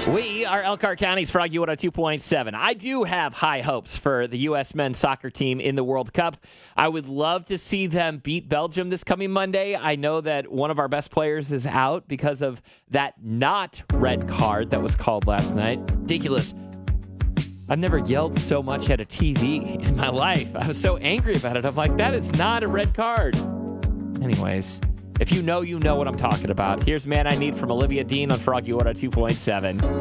We are Elkhart County's Froggy 102.7. I do have high hopes for the U.S. men's soccer team in the World Cup. I would love to see them beat Belgium this coming Monday. I know that one of our best players is out because of that not red card that was called last night. Ridiculous. I've never yelled so much at a TV in my life. I was so angry about it. I'm like, that is not a red card. Anyways, if you know what I'm talking about. Here's Man I Need from Olivia Dean on Froggy 102.7.